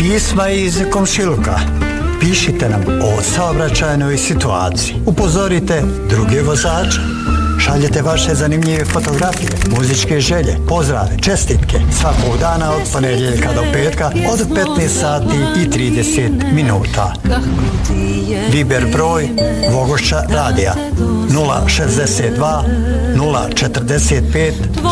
pisma iz komšiluka. Pišite nam o saobraćajnoj situaciji. Upozorite druge vozače. Šaljete vaše zanimljive fotografije, muzičke želje, pozdrave, čestitke svakog dana od ponedjeljka do petka od 15 sati i 30 minuta. Viber broj Vogošća radija 062 045